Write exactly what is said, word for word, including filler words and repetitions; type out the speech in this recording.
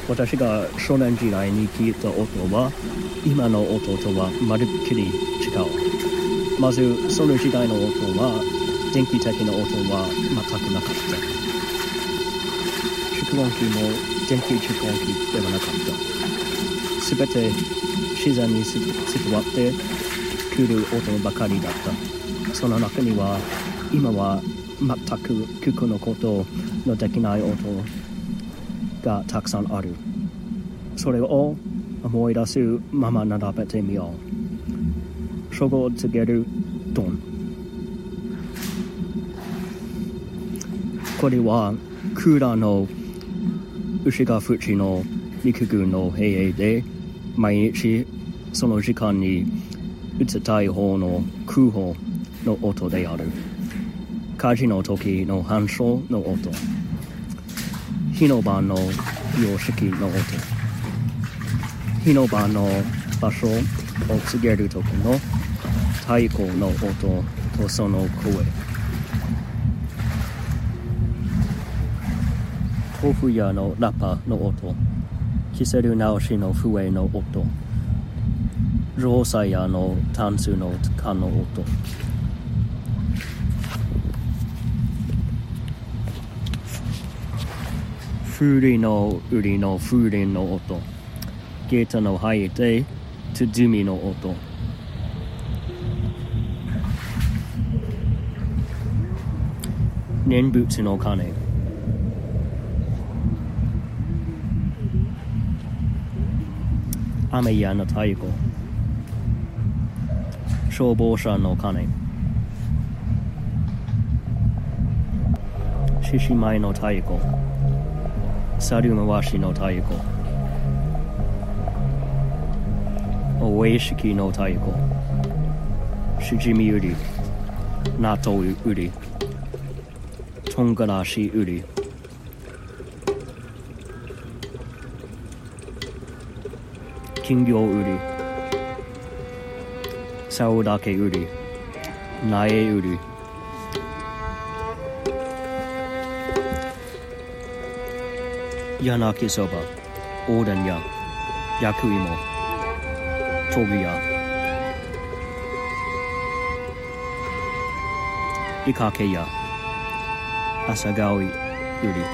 私が少年時代に聞いた音は今の音とはまるっきり違う。まずその時代の音は電気的な音は全くなかった。蓄音機も電気蓄音機ではなかった。すべて自然に伝わってくる音ばかりだった。その中には今は全く聞くのことのできない音がたくさんある。それを思い出すまま並べてみよう。初号を告げるドン。これはクーラーの牛が淵の陸軍の兵営で毎日その時間に撃ちたい方の空砲の音である。火事の時の反射の音。火の番の様式の音。火の番の場所を告げる時の太鼓の音とその声。豆腐屋のラッパの音。キセル直しの笛の音。ローサ屋のタンスの缶の音。風鈴の売りの風鈴の音。ゲートの入ってとドゥミの音。念仏の鐘。雨屋の太鼓。消防車の鐘。獅子舞の太鼓。猿回しの太鼓。お会式の太鼓。しじみ売り。納豆売り。とんがらし売り。金魚売り。竿だけ売り。苗売り。柳そば。おでん屋。焼く芋。豆腐屋。イカケ屋。朝顔売り。